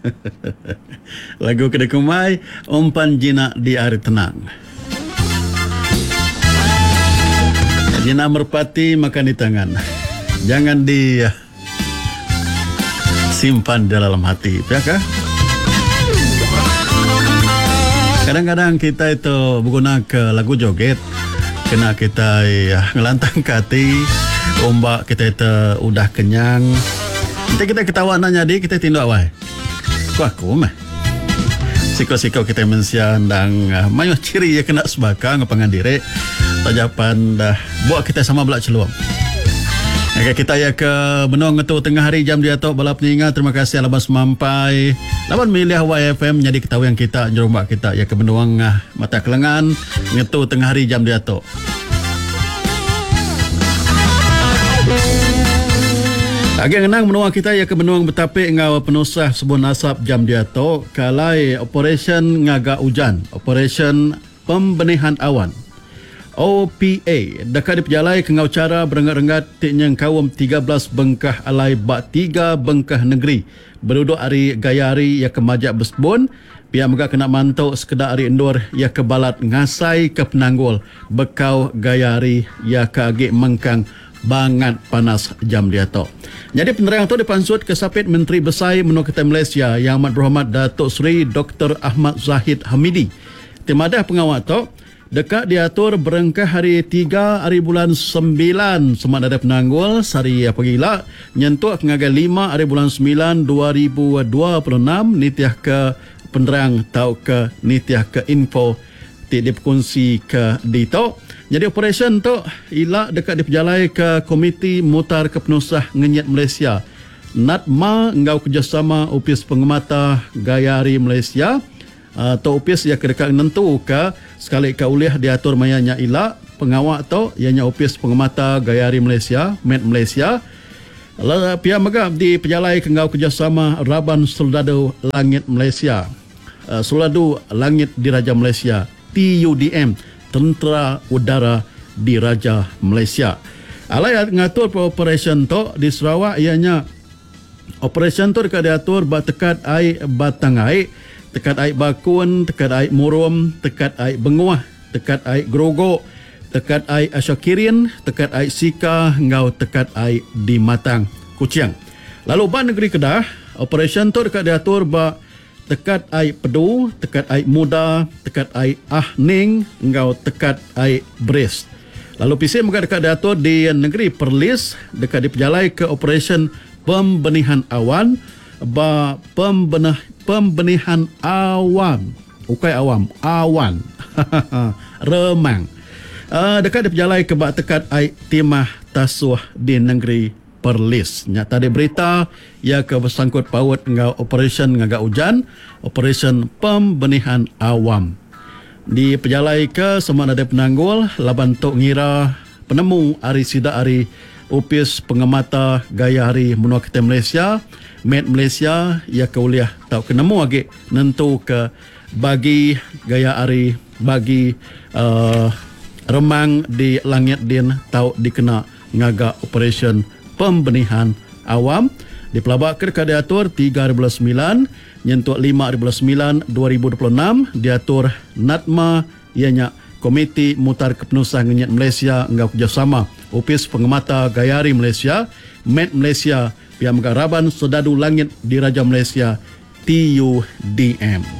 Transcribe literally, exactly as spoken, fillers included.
Lagu Kedai Kumai, umpan jinak di hari tenang. Jinak merpati makan di tangan. Jangan di simpan di dalam hati. Ya kah? Kadang-kadang kita itu menggunakan lagu joget. Kena kita ya, ngelantang ke hati. Ombak kita itu udah kenyang. Nanti kita ketawa nanya di kita tindak wai. Kau aku mah. Siko-siko kita mensian dan uh, mayu ciri ya kena sebaka ngapangan diri. Tajapan dah buat kita sama belak celuang. Okay, kita ya ke benong ngetu tengah hari jam dia tok balap ninga. Terima kasih laban semampai. Laban milih Y F M jadi ketahui yang kita jerombak kita ya ke benong uh, mata kelengan ngetu tengah hari jam dia tok. Lagi ngenang menua kita ya ke benuang betapik ngau penusah sebuah nasab jam dia to kalai operation ngaga hujan, operation pembenihan awan. O P A dekat diperjalai ke ngau cara berengat-rengat tiknyang kawam tiga belas bengkah alai bak tiga bengkah negeri. Berduduk hari gaya hari ya ke majak besbon, pihak megak kena mantau sekedar hari endur ya ke balat ngasai ke penanggul bekau gaya hari ya ke agik mengkang bangat panas jam dia tok. Jadi penerang tu dipansut ke sapit Menteri Besar Menua Ketai Malaysia Yang Amat Berhormat Datuk Seri Doktor Ahmad Zahid Hamidi. Timadah pengawat tok dekat diatur berengkah hari tiga hari bulan sembilan semat ada penanggul sari apabila nyentuh ngagai lima hari bulan sembilan dua ribu dua puluh enam nitiah ke penerang tau ke nitiah ke info ti dipkongsi ke dito. Jadi operation tu ilak dekat diperjalai ke Komiti Mutar Kepenusah Ngenyat Malaysia. Natma ngau kerjasama Opis Pengemata Gayari Malaysia. Atau uh, Opis yang kedekat nentu ke sekali ke uliah diatur mayanya ilak pengawak tu ianya Opis Pengemata Gayari Malaysia, Met Malaysia. Lalu pihak megap di perjalai ke ngau kerjasama Raban Soldado Langit Malaysia. Uh, Soldado Langit Diraja Malaysia, T U D M. Tentera Udara Diraja Malaysia. Alai ngatur operation tu di Sarawak ianya operation tu dekat diatur ba tekat air batang air, tekat air bakun, tekat air murum, tekat air benguah, tekat air grogok, tekat air asyakirin, tekat air sika, ngau tekat air di matang kuciang. Lalu ba negeri Kedah, operation tu dekat diatur ba tekat air pedu, tekat air muda, tekat air ahning, engkau tekat air beris. Lalu P C mereka dekat diatur di negeri Perlis, dekat diperjalai ke operation pembenihan awan, ba pembenah pembenihan awan, ukai awam, awan, remang. Uh, dekat diperjalai ke bak tekat air timah tasuh di negeri Perlis. Nyata di berita ia ke bersangkut paut ngau operation ngagak hujan, operation pembenihan awam. Di perjalai ke semua ada penanggul laban tok ngira penemu hari sida hari Opis Pengemata Gaya Hari Menua Ketai Malaysia, Met Malaysia ia ke uliah tau kenemu lagi nentu ke bagi gaya hari bagi uh, remang di langit din tau dikena ngagak operation pembenihan awam. Di pelabak ke diatur tiga hari bulan sembilan nyentuh lima hari bulan sembilan dua ribu dua puluh enam diatur Natma ianya Komiti Mutar Kepenusah Ngenyat Malaysia ngau kerjasama Opis Pengemata Gayari Malaysia, Met Malaysia, pihak Megaraban Sedadu Langit Diraja Malaysia, T U D M.